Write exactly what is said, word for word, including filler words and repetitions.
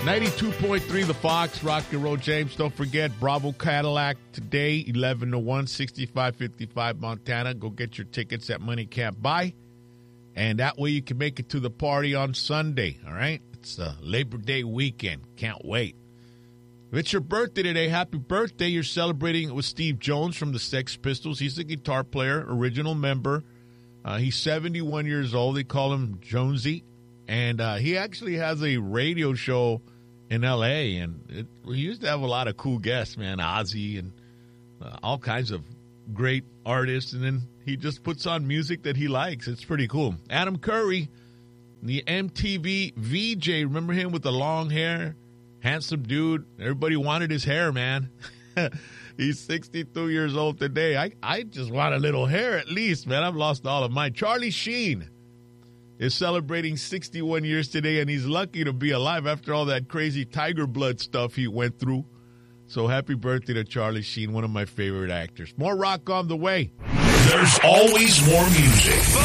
ninety-two point three The Fox, Rock and Roll James. Don't forget, Bravo Cadillac today, eleven to one, sixty-five fifty-five Montana. Go get your tickets at Money Can't Buy. And that way you can make it to the party on Sunday, all right? It's a Labor Day weekend. Can't wait. If it's your birthday today, happy birthday. You're celebrating it with Steve Jones from the Sex Pistols. He's a guitar player, original member. Uh, he's seventy-one years old. They call him Jonesy. And uh, he actually has a radio show in L A, and it, we used to have a lot of cool guests, man, Ozzy and uh, all kinds of great artists, and then he just puts on music that he likes. It's pretty cool. Adam Curry, the M T V V J, remember him with the long hair? Handsome dude. Everybody wanted his hair, man. He's sixty-two years old today. I, I just want a little hair at least, man. I've lost all of mine. Charlie Sheen is celebrating sixty-one years today, and he's lucky to be alive after all that crazy tiger blood stuff he went through. So happy birthday to Charlie Sheen, one of my favorite actors. More rock on the way. There's always more music.